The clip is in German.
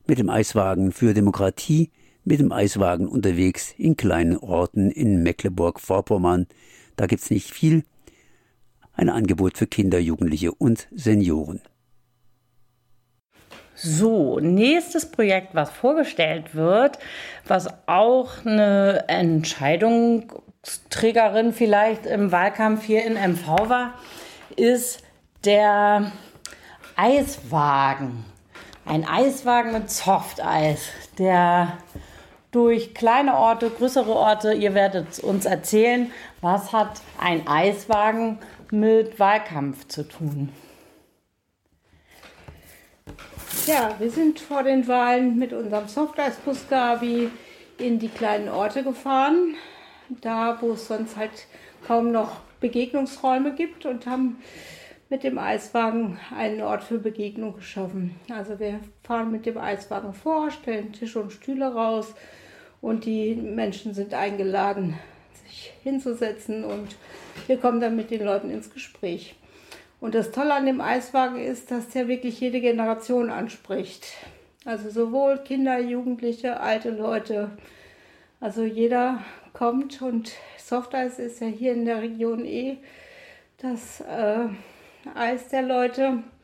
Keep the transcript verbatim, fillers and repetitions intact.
mit dem Eiswagen für Demokratie, mit dem Eiswagen unterwegs in kleinen Orten in Mecklenburg-Vorpommern. Da gibt's nicht viel. Ein Angebot für Kinder, Jugendliche und Senioren. So, nächstes Projekt, was vorgestellt wird, was auch eine Entscheidungsträgerin vielleicht im Wahlkampf hier in M V war, ist der Eiswagen. Ein Eiswagen mit Softeis, der durch kleine Orte, größere Orte, ihr werdet uns erzählen, was hat ein Eiswagen mit Wahlkampf zu tun? Ja, wir sind vor den Wahlen mit unserem Softeisbus Gabi in die kleinen Orte gefahren, da wo es sonst halt kaum noch Begegnungsräume gibt, und haben mit dem Eiswagen einen Ort für Begegnung geschaffen. Also wir fahren mit dem Eiswagen vor, stellen Tische und Stühle raus und die Menschen sind eingeladen, sich hinzusetzen, und wir kommen dann mit den Leuten ins Gespräch. Und das Tolle an dem Eiswagen ist, dass der wirklich jede Generation anspricht. Also sowohl Kinder, Jugendliche, alte Leute. Also jeder kommt, und Softeis ist ja hier in der Region eh das äh, Eis der Leute.